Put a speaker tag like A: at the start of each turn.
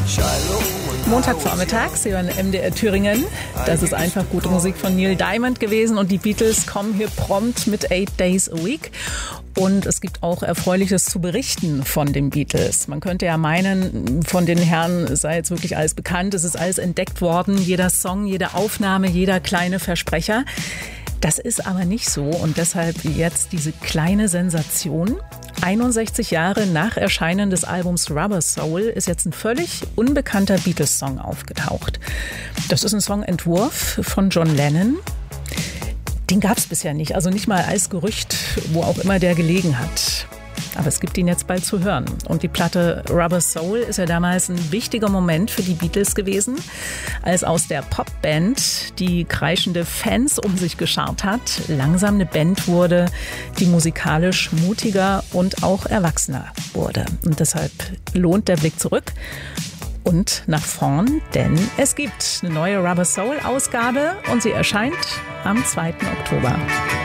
A: Montagvormittag, Sie hören MDR Thüringen. Das ist einfach gute Musik von Neil Diamond gewesen und die Beatles kommen hier prompt mit 8 Days a Week. Und es gibt auch Erfreuliches zu berichten von den Beatles. Man könnte ja meinen, von den Herren sei jetzt wirklich alles bekannt. Es ist alles entdeckt worden, jeder Song, jede Aufnahme, jeder kleine Versprecher. Das ist aber nicht so und deshalb jetzt diese kleine Sensation. 61 Jahre nach Erscheinen des Albums Rubber Soul ist jetzt ein völlig unbekannter Beatles-Song aufgetaucht. Das ist ein Songentwurf von John Lennon. Den gab es bisher nicht, also nicht mal als Gerücht, wo auch immer der gelegen hat. Aber es gibt ihn jetzt bald zu hören. Und die Platte Rubber Soul ist ja damals ein wichtiger Moment für die Beatles gewesen, als aus der Popband, die kreischende Fans um sich geschart hat, langsam eine Band wurde, die musikalisch mutiger und auch erwachsener wurde. Und deshalb lohnt der Blick zurück und nach vorn, denn es gibt eine neue Rubber Soul Ausgabe und sie erscheint am 2. Oktober.